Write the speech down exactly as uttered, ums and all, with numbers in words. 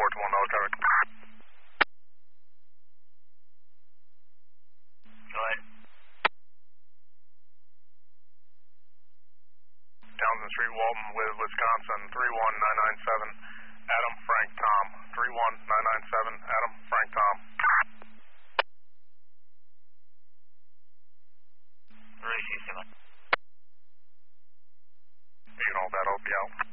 to one, no traffic. Go ahead. Townsend Street, Walton with Wisconsin, three one nine nine seven, Adam, Frank, Tom. three one nine nine seven, Adam, Frank, Tom. Three, seven. You can hold that, I'll be out.